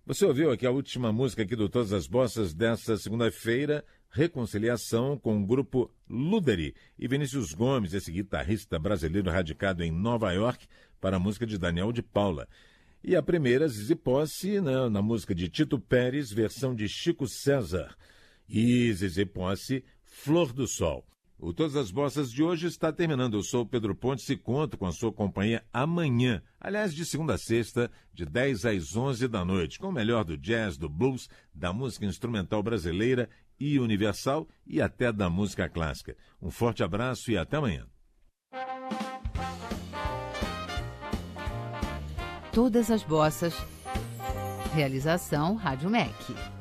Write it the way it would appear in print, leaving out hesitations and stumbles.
Você ouviu aqui a última música aqui do Todas as Bossas desta segunda-feira, Reconciliação, com o grupo Luderi e Vinícius Gomes, esse guitarrista brasileiro radicado em Nova York, para a música de Daniel de Paula. E a primeira, Zizi Posse, na música de Tito Pérez, versão de Chico César. E Zizi Posse, Flor do Sol. O Todas as Bossas de hoje está terminando. Eu sou o Pedro Pontes e conto com a sua companhia amanhã. Aliás, de segunda a sexta, de 10 às 11 da noite, com o melhor do jazz, do blues, da música instrumental brasileira e universal e até da música clássica. Um forte abraço e até amanhã. Todas as Bossas. Realização Rádio MEC.